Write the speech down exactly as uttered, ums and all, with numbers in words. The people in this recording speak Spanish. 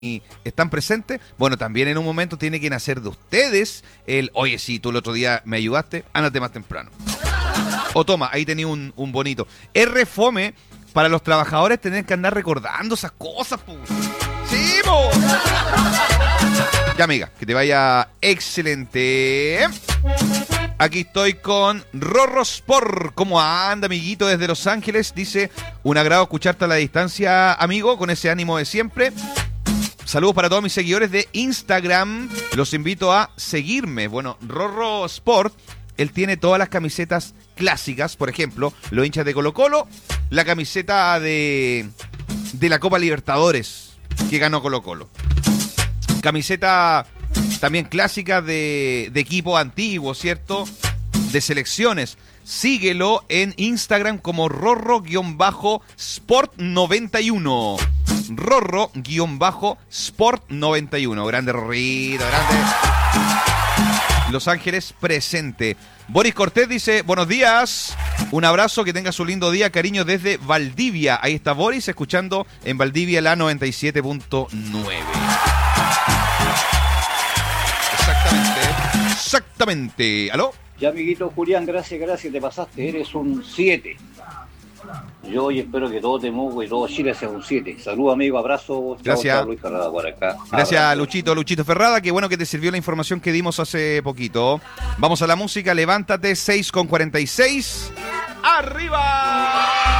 y están presentes, bueno, también en un momento tiene que nacer de ustedes el, oye, sí, tú el otro día me ayudaste, ándate más temprano. O toma, ahí tenía un, un bonito. R fome para los trabajadores tener que andar recordando esas cosas, po. ¡Sí, po! Ya, amiga, que te vaya excelente. Aquí estoy con Rorro Sport. ¿Cómo anda, amiguito, desde Los Ángeles? Dice, un agrado escucharte a la distancia, amigo, con ese ánimo de siempre. Saludos para todos mis seguidores de Instagram. Los invito a seguirme. Bueno, Rorro Sport, él tiene todas las camisetas clásicas. Por ejemplo, los hinchas de Colo-Colo, la camiseta de, de la Copa Libertadores que ganó Colo-Colo. Camiseta también clásica de, de equipo antiguo, ¿cierto? De selecciones. Síguelo en Instagram como Rorro-Sport noventa y uno. Rorro-Sport noventa y uno. Grande Rorrito, grande. Los Ángeles presente. Boris Cortés dice, buenos días. Un abrazo, que tengas un lindo día, cariño, desde Valdivia. Ahí está Boris, escuchando en Valdivia la noventa y siete punto nueve. Exactamente. Exactamente. ¿Aló? Ya, amiguito Julián, gracias, gracias, te pasaste, eres un siete. Yo hoy espero que todo Temuco y todo Chile sea un siete. Saludos, amigo, abrazo. Chao, gracias. chao, Luis Ferrada por acá. Gracias, abrazo. Luchito, Luchito Ferrada. Qué bueno que te sirvió la información que dimos hace poquito. Vamos a la música, levántate, seis con cuarenta y seis. ¡Arriba!